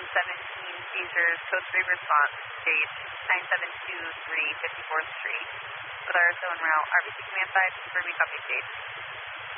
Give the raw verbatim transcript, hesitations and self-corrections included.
seventeen Caesars, Code three response, stage nine seven two three, fifty-fourth Street, with R S O en route. R B C Command five, confirming copy stage.